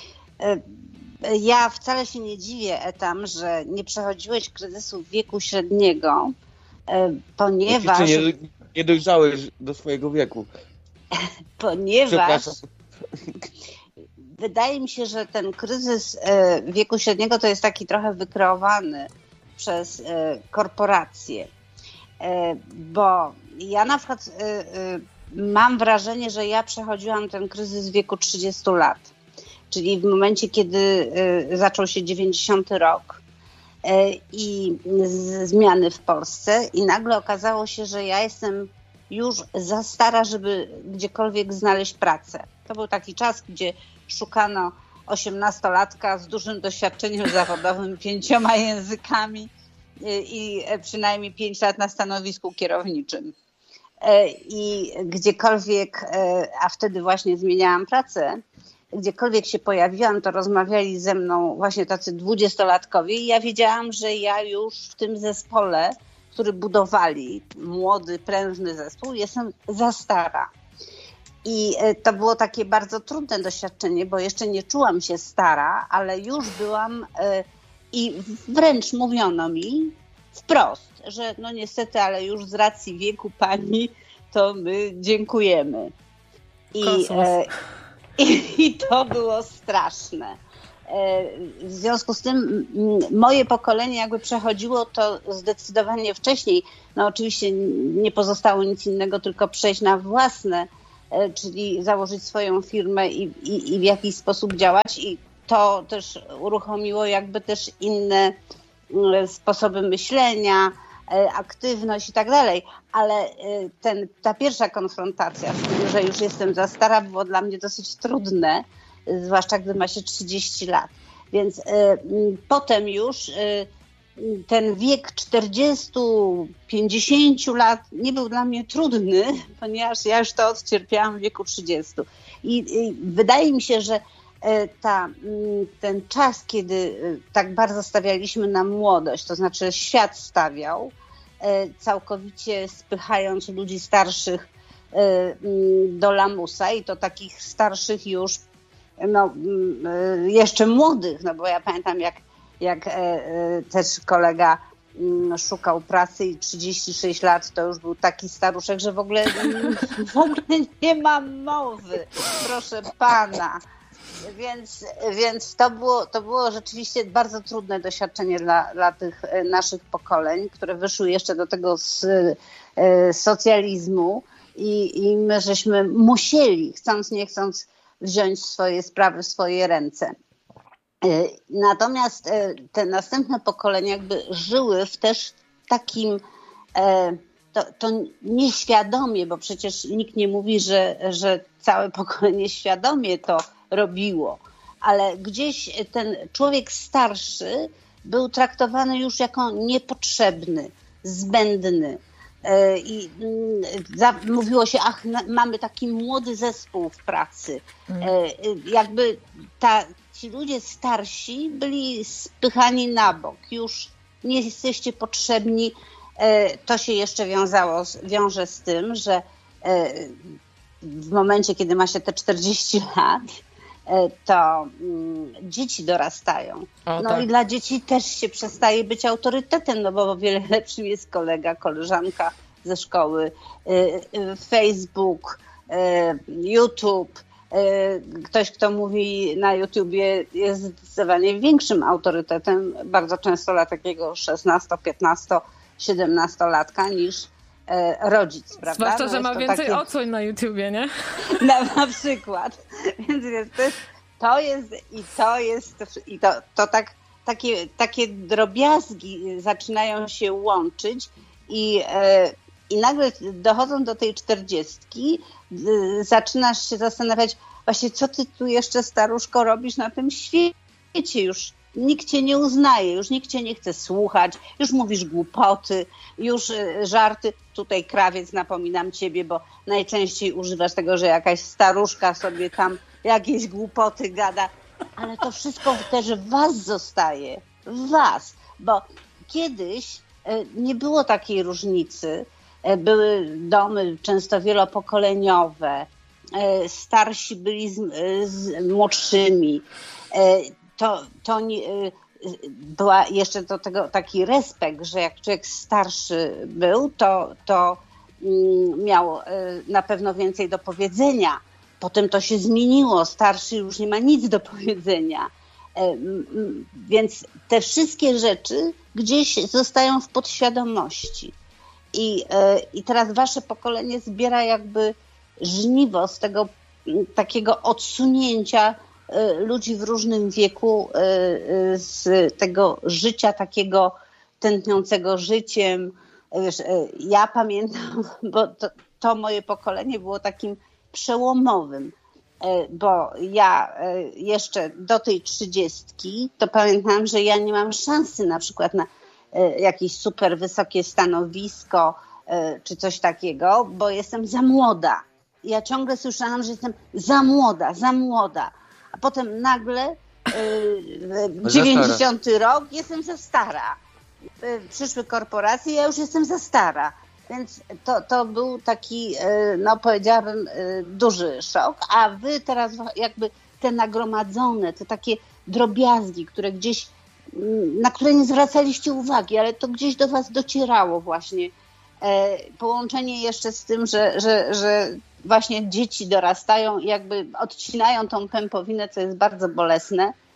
Ja wcale się nie dziwię, Etam, że nie przechodziłeś kryzysu wieku średniego, ponieważ... Nie dojrzałeś do swojego wieku. Ponieważ wydaje mi się, że ten kryzys wieku średniego to jest taki trochę wykreowany przez korporacje. Bo ja na przykład mam wrażenie, że ja przechodziłam ten kryzys w wieku 30 lat. Czyli w momencie, kiedy zaczął się 90 rok i zmiany w Polsce i nagle okazało się, że ja jestem już za stara, żeby gdziekolwiek znaleźć pracę. To był taki czas, gdzie szukano 18-latka z dużym doświadczeniem zawodowym, 5 językami i przynajmniej 5 lat na stanowisku kierowniczym. I gdziekolwiek, a wtedy właśnie zmieniałam pracę, gdziekolwiek się pojawiłam, to rozmawiali ze mną właśnie tacy 20-latkowie i ja wiedziałam, że ja już w tym zespole, który budowali, młody, prężny zespół, jestem za stara. I to było takie bardzo trudne doświadczenie, bo jeszcze nie czułam się stara, ale już byłam i wręcz mówiono mi wprost, że no niestety, ale już z racji wieku pani, to my dziękujemy. I to było straszne. W związku z tym moje pokolenie jakby przechodziło to zdecydowanie wcześniej. No oczywiście nie pozostało nic innego, tylko przejść na własne, czyli założyć swoją firmę i w jakiś sposób działać. I to też uruchomiło jakby też inne sposoby myślenia, aktywność i tak dalej. Ale ta pierwsza konfrontacja z tym, że już jestem za stara, było dla mnie dosyć trudne, zwłaszcza gdy ma się 30 lat. Więc potem już ten wiek 40-50 lat nie był dla mnie trudny, ponieważ ja już to odcierpiałam w wieku 30. I wydaje mi się, że ten czas, kiedy tak bardzo stawialiśmy na młodość, to znaczy świat stawiał, całkowicie spychając ludzi starszych do lamusa i to takich starszych już jeszcze młodych, no bo ja pamiętam jak też kolega szukał pracy i 36 lat to już był taki staruszek, że w ogóle nie ma mowy, proszę pana. Więc to było rzeczywiście bardzo trudne doświadczenie dla tych naszych pokoleń, które wyszły jeszcze do tego z socjalizmu i my żeśmy musieli, chcąc nie chcąc, wziąć swoje sprawy w swoje ręce. Natomiast te następne pokolenia jakby żyły w też takim, to nieświadomie, bo przecież nikt nie mówi, że całe pokolenie świadomie to robiło, ale gdzieś ten człowiek starszy był traktowany już jako niepotrzebny, zbędny. I mówiło się, mamy taki młody zespół w pracy. Jakby ci ludzie starsi byli spychani na bok. Już nie jesteście potrzebni. To się jeszcze wiąże z tym, że w momencie, kiedy ma się te 40 lat, to dzieci dorastają. I dla dzieci też się przestaje być autorytetem, no bo o wiele lepszym jest kolega, koleżanka ze szkoły, Facebook, YouTube. Ktoś, kto mówi na YouTubie, jest zdecydowanie większym autorytetem, bardzo często dla takiego 16, 15, 17-latka niż rodzic, prawda? Zwłaszcza, że ma więcej odsłon na YouTubie, nie? Na przykład. Więc to takie drobiazgi zaczynają się łączyć i nagle dochodzą do tej 40, zaczynasz się zastanawiać, właśnie co ty tu jeszcze, staruszko, robisz na tym świecie? Już nikt cię nie uznaje, już nikt cię nie chce słuchać, już mówisz głupoty, już żarty. Tutaj krawiec, napominam ciebie, bo najczęściej używasz tego, że jakaś staruszka sobie tam jakieś głupoty gada, ale to wszystko też w was zostaje, w was, bo kiedyś nie było takiej różnicy, były domy często wielopokoleniowe, starsi byli z młodszymi, to nie, była jeszcze do tego taki respekt, że jak człowiek starszy był, to miał na pewno więcej do powiedzenia. Potem to się zmieniło, starszy już nie ma nic do powiedzenia. Więc te wszystkie rzeczy gdzieś zostają w podświadomości. I teraz wasze pokolenie zbiera jakby żniwo z tego takiego odsunięcia ludzi w różnym wieku z tego życia takiego tętniącego życiem. Wiesz, ja pamiętam, bo to moje pokolenie było takim przełomowym, bo ja jeszcze do tej 30 to pamiętam, że ja nie mam szansy na przykład na jakieś super wysokie stanowisko czy coś takiego, bo jestem za młoda. Ja ciągle słyszałam, że jestem za młoda. A potem nagle 90 rok jestem za stara. Przyszły korporacje, ja już jestem za stara. Więc to był taki, no powiedziałabym, duży szok. A wy teraz jakby te nagromadzone, te takie drobiazgi, które gdzieś, na które nie zwracaliście uwagi, ale to gdzieś do was docierało właśnie. Połączenie jeszcze z tym, że właśnie dzieci dorastają i jakby odcinają tą pępowinę, co jest bardzo bolesne.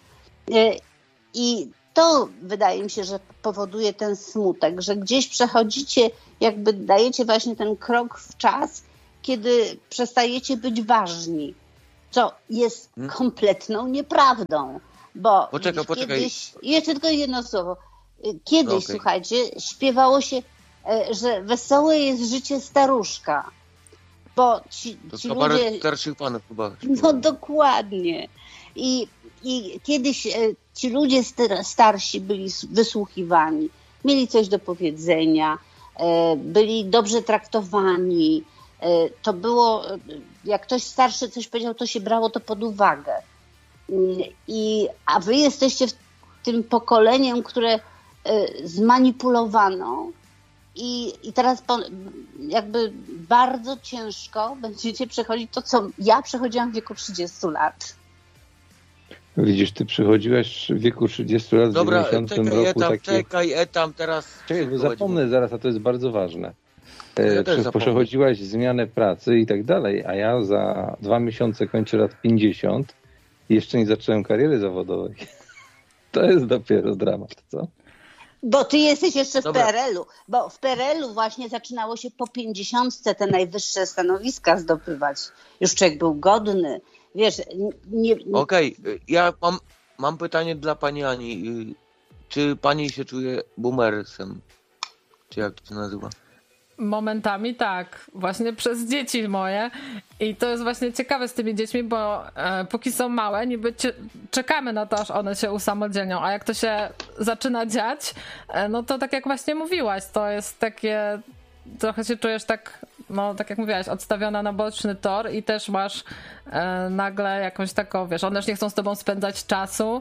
I to wydaje mi się, że powoduje ten smutek, że gdzieś przechodzicie, jakby dajecie właśnie ten krok w czas, kiedy przestajecie być ważni, co jest kompletną nieprawdą. Bo Poczekaj. kiedyś, jeszcze tylko jedno słowo, kiedyś, słuchajcie, śpiewało się, że wesołe jest życie staruszka, bo ci ludzie... starszych panów chyba. No dokładnie. I kiedyś ci ludzie starsi byli wysłuchiwani, mieli coś do powiedzenia, byli dobrze traktowani. To było, jak ktoś starszy coś powiedział, to się brało to pod uwagę. A wy jesteście tym pokoleniem, które zmanipulowano i teraz jakby bardzo ciężko będziecie przechodzić to, co ja przechodziłam w wieku 30 lat. Widzisz, ty przychodziłeś w wieku 30 lat w 90 roku. Czekaj, teraz... Czekaj, bo zapomnę zaraz, a to jest bardzo ważne. Przechodziłaś zmianę pracy i tak dalej, a ja za 2 miesiące kończę lat 50 i jeszcze nie zacząłem kariery zawodowej. To jest dopiero dramat, co? Bo ty jesteś jeszcze w PRL-u, bo w PRL-u właśnie zaczynało się po 50 te najwyższe stanowiska zdobywać. Już człowiek był godny. Wiesz, Okej, ja mam pytanie dla pani Ani. Czy pani się czuje boomersem? Czy jak to się nazywa? Momentami tak, właśnie przez dzieci moje i to jest właśnie ciekawe z tymi dziećmi, bo póki są małe, niby czekamy na to, aż one się usamodzielnią, a jak to się zaczyna dziać, no to tak jak właśnie mówiłaś, to jest takie, trochę się czujesz tak, no tak jak mówiłaś, odstawiona na boczny tor i też masz nagle jakąś taką, wiesz, one już nie chcą z tobą spędzać czasu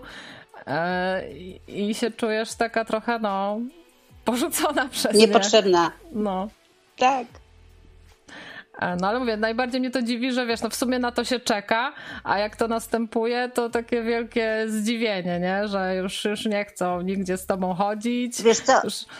i się czujesz taka trochę, no, porzucona przez nie. Niepotrzebna. No. Tak. No ale mówię, najbardziej mnie to dziwi, że wiesz, no w sumie na to się czeka, a jak to następuje, to takie wielkie zdziwienie, nie? Że już nie chcą nigdzie z tobą chodzić. Wiesz co?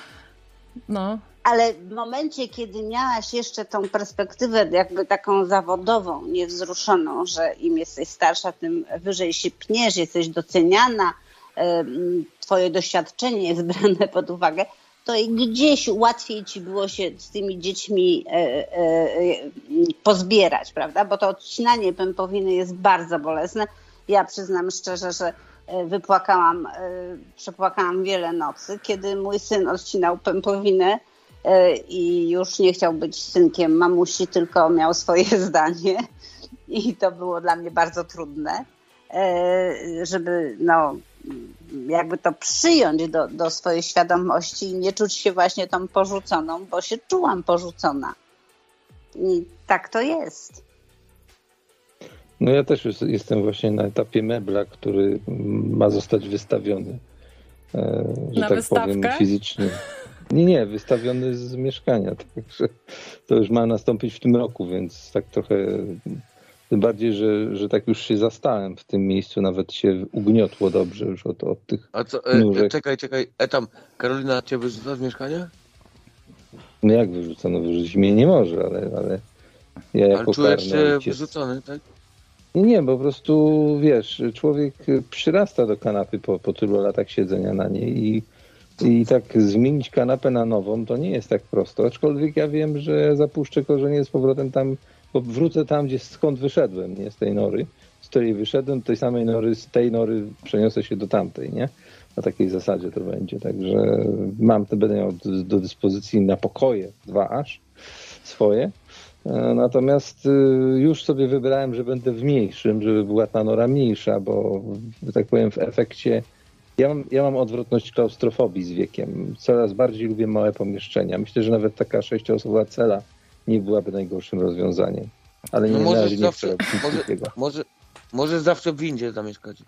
No. Ale w momencie, kiedy miałaś jeszcze tą perspektywę jakby taką zawodową, niewzruszoną, że im jesteś starsza, tym wyżej się pniesz, jesteś doceniana, twoje doświadczenie jest brane pod uwagę, to i gdzieś łatwiej ci było się z tymi dziećmi pozbierać, prawda? Bo to odcinanie pępowiny jest bardzo bolesne. Ja przyznam szczerze, że przepłakałam wiele nocy, kiedy mój syn odcinał pępowinę i już nie chciał być synkiem mamusi, tylko miał swoje zdanie. I to było dla mnie bardzo trudne, żeby jakby to przyjąć do swojej świadomości i nie czuć się właśnie tą porzuconą, bo się czułam porzucona. I tak to jest. No ja też jestem właśnie na etapie mebla, który ma zostać wystawiony. Że na tak wystawkę? powiem fizycznie. Nie, wystawiony z mieszkania. Także to już ma nastąpić w tym roku, więc tak trochę... Tym bardziej, że tak już się zastałem w tym miejscu, nawet się ugniotło dobrze już od tych nóżek. Czekaj, tam Karolina cię wyrzuca z mieszkania? No jak wyrzuca? No wyrzucić mnie nie może, ale ja jako czujesz się wyrzucony, tak? Nie, bo po prostu wiesz, człowiek przyrasta do kanapy po tylu latach siedzenia na niej i tak zmienić kanapę na nową to nie jest tak prosto, aczkolwiek ja wiem, że zapuszczę korzenie z powrotem tam, bo wrócę tam, skąd wyszedłem, nie? Z tej nory, z której wyszedłem, tej samej nory, z tej nory przeniosę się do tamtej, nie? Na takiej zasadzie to będzie, także będę miał do dyspozycji na pokoje 2 aż swoje, natomiast już sobie wybrałem, że będę w mniejszym, żeby była ta nora mniejsza, bo tak powiem w efekcie ja mam odwrotność klaustrofobii z wiekiem, coraz bardziej lubię małe pomieszczenia, myślę, że nawet taka 6-osobowa cela nie byłaby najgorszym rozwiązaniem. Ale nie należy nie chcę Możesz zawsze w windzie zamieszkać.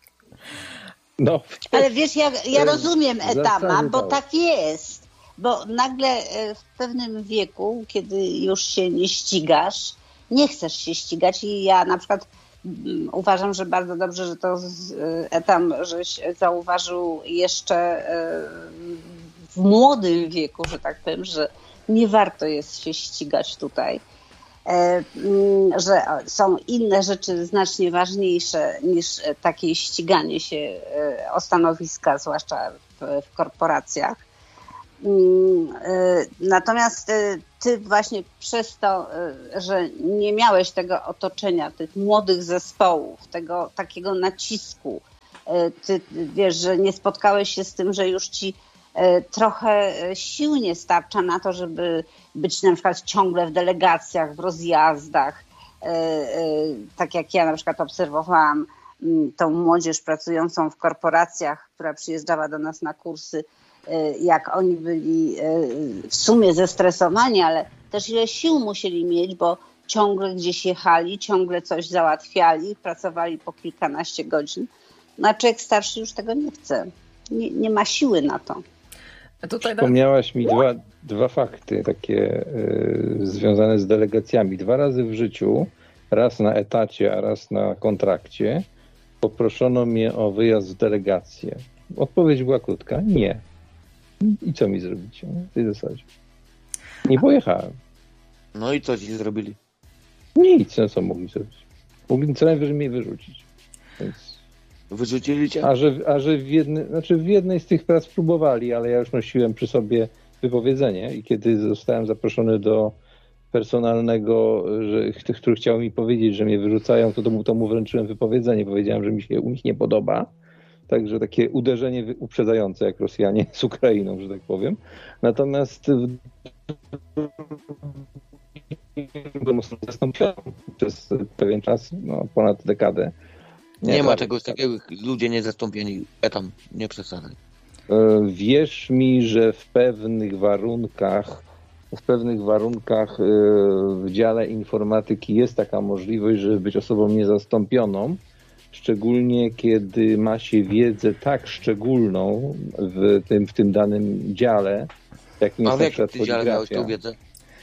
No, ale wiesz, ja rozumiem Etama, bo tak jest. Bo nagle w pewnym wieku, kiedy już się nie ścigasz, nie chcesz się ścigać i ja na przykład uważam, że bardzo dobrze, że to Etam żeś zauważył jeszcze w młodym wieku, że tak powiem, że nie warto jest się ścigać tutaj. że są inne rzeczy znacznie ważniejsze niż takie ściganie się o stanowiska, zwłaszcza w korporacjach. Natomiast ty właśnie przez to, że nie miałeś tego otoczenia, tych młodych zespołów, tego takiego nacisku, ty wiesz, że nie spotkałeś się z tym, że już ci trochę sił nie starcza na to, żeby być na przykład ciągle w delegacjach, w rozjazdach. Tak jak ja na przykład obserwowałam tą młodzież pracującą w korporacjach, która przyjeżdżała do nas na kursy, jak oni byli w sumie zestresowani, ale też ile sił musieli mieć, bo ciągle gdzieś jechali, ciągle coś załatwiali, pracowali po kilkanaście godzin. No a człowiek starszy już tego nie chce. Nie ma siły na to. Wspomniałaś mi dwa fakty takie związane z delegacjami. 2 razy w życiu, raz na etacie, a raz na kontrakcie, poproszono mnie o wyjazd w delegację. Odpowiedź była krótka: nie. I co mi zrobicie? W tej zasadzie. Nie pojechałem. No i co ci zrobili? Nic, no co mogli zrobić? Mogli co najwyżej mnie wyrzucić. Więc... Wyrzucili cię? A że w jednej z tych prac próbowali, ale ja już nosiłem przy sobie wypowiedzenie i kiedy zostałem zaproszony do personalnego, który chciał mi powiedzieć, że mnie wyrzucają, to mu wręczyłem wypowiedzenie. Powiedziałem, że mi się u nich nie podoba. Także takie uderzenie uprzedzające, jak Rosjanie z Ukrainą, że tak powiem. Natomiast byłem mocno zastąpiony przez pewien czas, ponad dekadę. Nie ma czegoś takiego, ludzie niezastąpieni. Tam nie przesadzaj. Wierz mi, że w pewnych warunkach w dziale informatyki jest taka możliwość, żeby być osobą niezastąpioną, szczególnie kiedy ma się wiedzę tak szczególną w tym danym dziale, jakim jest na przykład poligrafia. Ale w jakim dziale miałeś tą wiedzę?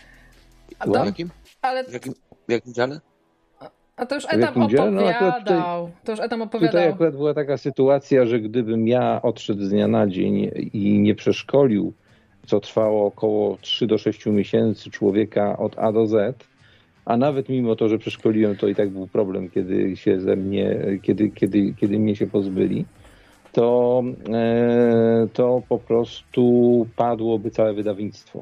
W jakim dziale? A to już Etam opowiadał. Tutaj akurat była taka sytuacja, że gdybym ja odszedł z dnia na dzień i nie przeszkolił, co trwało około 3 do 6 miesięcy człowieka od A do Z, a nawet mimo to, że przeszkoliłem, to i tak był problem, kiedy mnie się pozbyli, to po prostu padłoby całe wydawnictwo.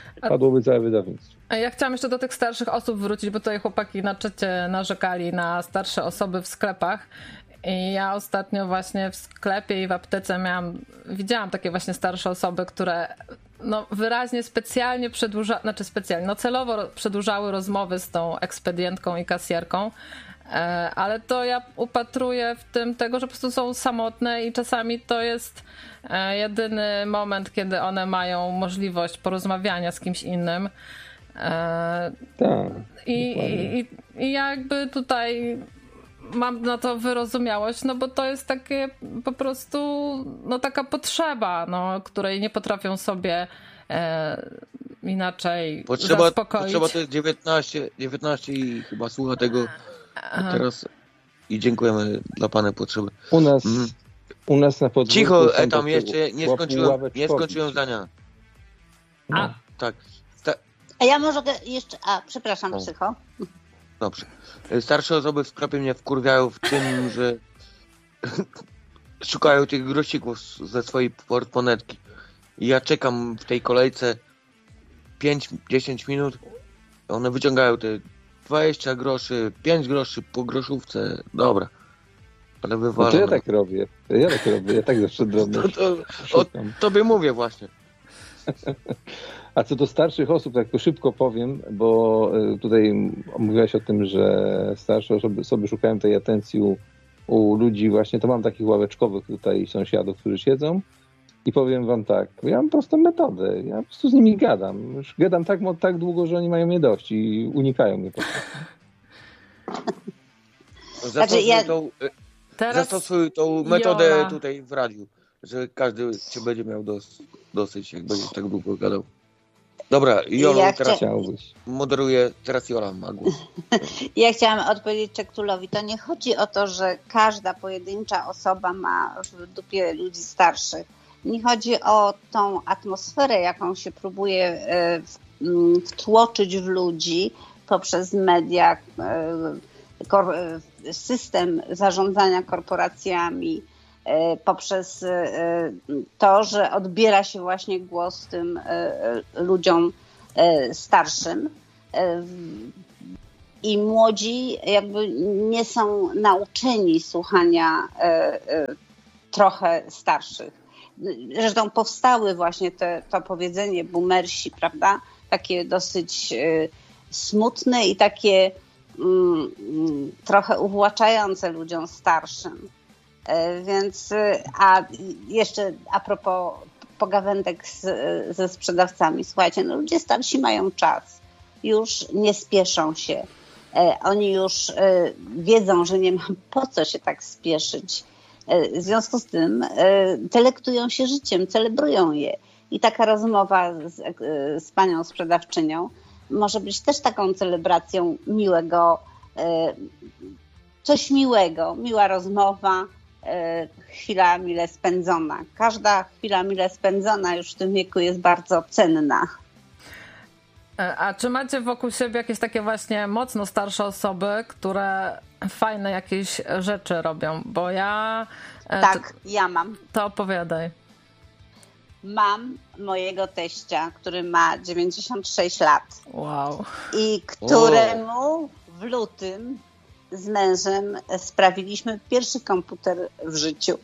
A ja chciałam jeszcze do tych starszych osób wrócić, bo tutaj chłopaki na czacie narzekali na starsze osoby w sklepach. I ja ostatnio właśnie w sklepie i w aptece widziałam takie właśnie starsze osoby, które wyraźnie celowo przedłużały rozmowy z tą ekspedientką i kasjerką, ale to ja upatruję w tym tego, że po prostu są samotne i czasami to jest jedyny moment, kiedy one mają możliwość porozmawiania z kimś innym. Tak. I ja jakby tutaj mam na to wyrozumiałość, bo to jest takie po prostu taka potrzeba, której nie potrafią sobie inaczej zaspokoić. Potrzeba to jest 19 i chyba słucha tego teraz i dziękujemy dla pana potrzeby. U nas na podwórku... Cicho, tam jeszcze nie skończyłem zdania. Tak. A ja może jeszcze... przepraszam, psycho. Dobrze. Starsze osoby w sklepie mnie wkurwiają w tym, że szukają tych grosików ze swojej portmonetki. I ja czekam w tej kolejce 5-10 minut. One wyciągają te 20 groszy, 5 groszy po groszówce. Dobra. Ale wywalam. To ja tak robię. Ja tak zawsze drobno. O tobie mówię właśnie. A co do starszych osób, tak to szybko powiem, bo tutaj mówiłaś o tym, że starsze osoby szukają tej atencji u ludzi właśnie, to mam takich ławeczkowych tutaj sąsiadów, którzy siedzą i powiem wam tak, ja mam prostą metodę, ja po prostu z nimi gadam. Już gadam tak długo, że oni mają mnie dość i unikają mnie po prostu. Zastosuj tą metodę tutaj w radiu, że każdy cię będzie miał dosyć, jak będziesz tak długo gadał. Dobra, Jolu, teraz moderuje, teraz Jola ma głos. Ja chciałam odpowiedzieć Czektulowi. To nie chodzi o to, że każda pojedyncza osoba ma w dupie ludzi starszych. Nie chodzi o tą atmosferę, jaką się próbuje wtłoczyć w ludzi poprzez media, system zarządzania korporacjami, poprzez to, że odbiera się właśnie głos tym ludziom starszym. I młodzi jakby nie są nauczeni słuchania trochę starszych. Zresztą powstały właśnie to powiedzenie boomersi, prawda? Takie dosyć smutne i takie trochę uwłaczające ludziom starszym. Więc, a jeszcze a propos pogawędek ze sprzedawcami, słuchajcie, no ludzie starsi mają czas, już nie spieszą się. Oni już wiedzą, że nie ma po co się tak spieszyć. W związku z tym delektują się życiem, celebrują je. I taka rozmowa z panią sprzedawczynią może być też taką celebracją miłego, coś miłego, miła rozmowa, chwila mile spędzona. Każda chwila mile spędzona już w tym wieku jest bardzo cenna. A czy macie wokół siebie jakieś takie właśnie mocno starsze osoby, które fajne jakieś rzeczy robią? Bo ja... Tak, ja mam. To opowiadaj. Mam mojego teścia, który ma 96 lat. Wow. I któremu w lutym z mężem sprawiliśmy pierwszy komputer w życiu.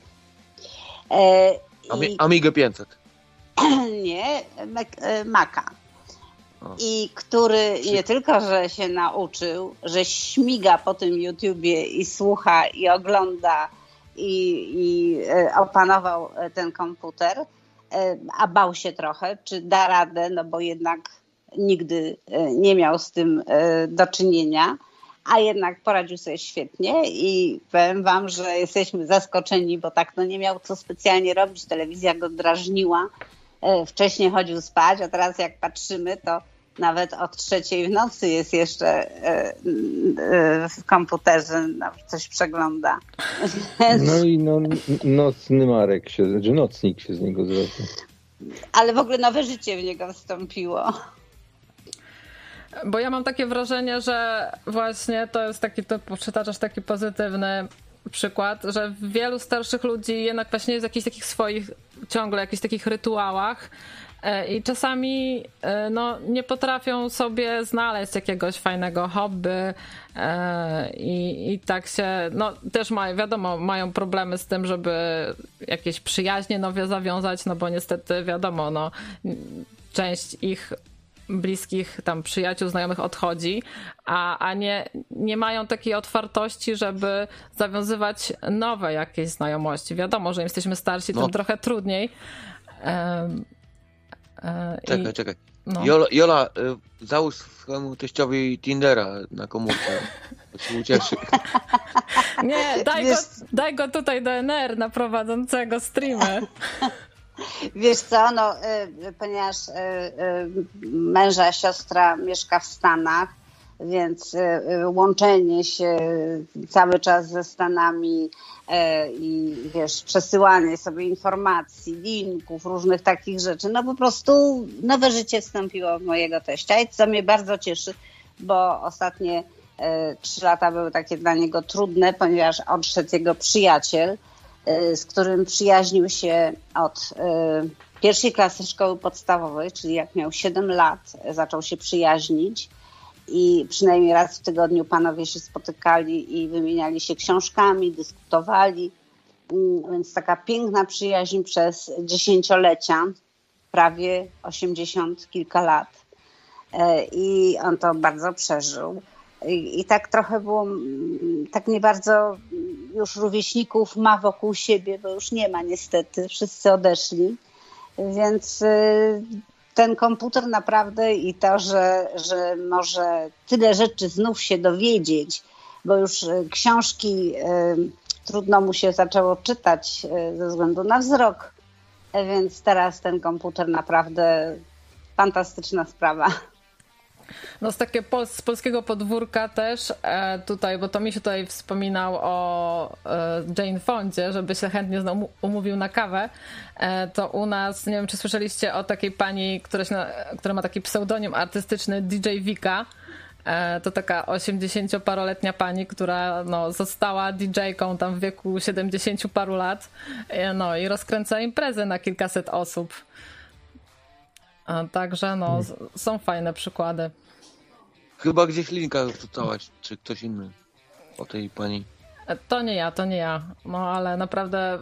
Amigę 500. Nie, Maca. I który nie tylko, że się nauczył, że śmiga po tym YouTubie i słucha i ogląda i opanował ten komputer, a bał się trochę, czy da radę, no bo jednak nigdy nie miał z tym do czynienia, a jednak poradził sobie świetnie i powiem wam, że jesteśmy zaskoczeni, bo tak no nie miał co specjalnie robić, telewizja go drażniła, wcześniej chodził spać, a teraz jak patrzymy, to nawet od 3:00 w nocy jest jeszcze w komputerze, coś przegląda. No i nocny Marek nocnik się z niego zrobił. Ale w ogóle nowe życie w niego wstąpiło. Bo ja mam takie wrażenie, że właśnie to jest taki, to przytaczasz taki pozytywny przykład, że wielu starszych ludzi jednak właśnie jest w jakichś takich swoich, ciągle jakichś takich rytuałach i czasami no, nie potrafią sobie znaleźć jakiegoś fajnego hobby i tak się, no też wiadomo, mają problemy z tym, żeby jakieś przyjaźnie nowe zawiązać, no bo niestety wiadomo, no część ich bliskich tam przyjaciół, znajomych odchodzi, a nie mają takiej otwartości, żeby zawiązywać nowe jakieś znajomości. Wiadomo, że im jesteśmy starsi, tym trochę trudniej. Czekaj. No. Jola, załóż swojemu teściowi Tindera na komórkę. To się ucieszy. Nie, daj go tutaj do NR na prowadzącego streamy. Wiesz co, no, ponieważ męża siostra mieszka w Stanach, więc łączenie się cały czas ze Stanami i wiesz, przesyłanie sobie informacji, linków, różnych takich rzeczy, no po prostu nowe życie wstąpiło w mojego teścia i co mnie bardzo cieszy, bo ostatnie 3 lata były takie dla niego trudne, ponieważ odszedł jego przyjaciel, z którym przyjaźnił się od 1. klasy szkoły podstawowej, czyli jak miał 7 lat, zaczął się przyjaźnić i przynajmniej raz w tygodniu panowie się spotykali i wymieniali się książkami, dyskutowali, więc taka piękna przyjaźń przez 10-lecia, prawie 80 kilka lat i on to bardzo przeżył. I tak trochę było, tak nie bardzo już rówieśników ma wokół siebie, bo już nie ma niestety, wszyscy odeszli, więc ten komputer naprawdę i to, że może tyle rzeczy znów się dowiedzieć, bo już książki trudno mu się zaczęło czytać ze względu na wzrok, więc teraz ten komputer naprawdę fantastyczna sprawa. No z polskiego podwórka też tutaj, bo to mi się tutaj wspominał o Jane Fondzie, żeby się chętnie umówił na kawę, to u nas, nie wiem czy słyszeliście o takiej pani, która ma taki pseudonim artystyczny DJ Wika, To taka 80-paroletnia pani, która no, została DJ-ką tam w wieku 70 paru lat, no i rozkręca imprezy na kilkaset osób. Także no, są fajne przykłady. Chyba gdzieś linka wrzucałaś, czy ktoś inny o tej pani. To nie ja. No ale naprawdę